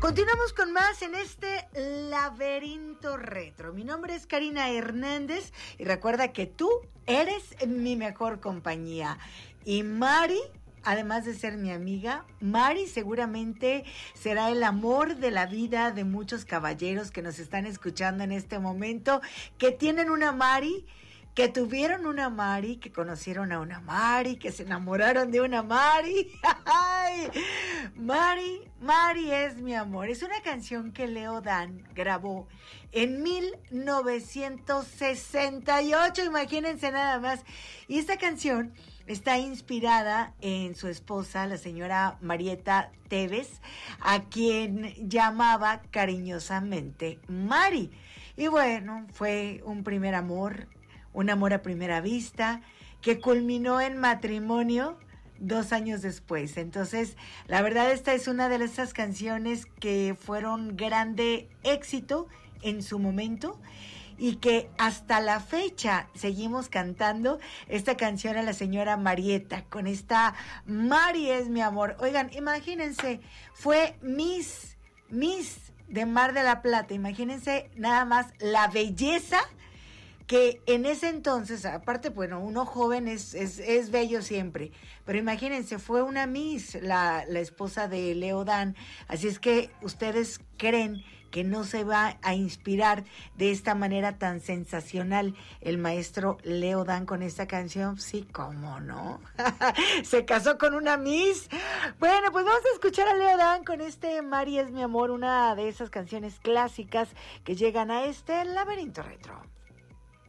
Continuamos con más en este laberinto retro. Mi nombre es Karina Hernández y recuerda que tú eres mi mejor compañía. Y Mari, además de ser mi amiga, Mari seguramente será el amor de la vida de muchos caballeros que nos están escuchando en este momento, que tienen una Mari, que tuvieron una Mari, que conocieron a una Mari, que se enamoraron de una Mari. ¡Ay! Mari es mi amor. Es una canción que Leo Dan grabó en 1968, imagínense nada más. Y esta canción está inspirada en su esposa, la señora Marieta Tevez, a quien llamaba cariñosamente Mari. Y bueno, fue un primer amor, un amor a primera vista, que culminó en matrimonio 2 años después. Entonces, la verdad, esta es una de esas canciones que fueron grande éxito en su momento y que hasta la fecha seguimos cantando esta canción a la señora Marieta, con esta Mari es mi amor. Oigan, imagínense, fue Miss de Mar de la Plata. Imagínense nada más la belleza que en ese entonces, aparte, bueno, uno joven es bello siempre, pero imagínense, fue una Miss, la esposa de Leo Dan. Así es que ustedes creen que no se va a inspirar de esta manera tan sensacional el maestro Leo Dan con esta canción. Sí, cómo no. Se casó con una Miss. Bueno, pues vamos a escuchar a Leo Dan con este Mari es mi amor, una de esas canciones clásicas que llegan a este laberinto retro.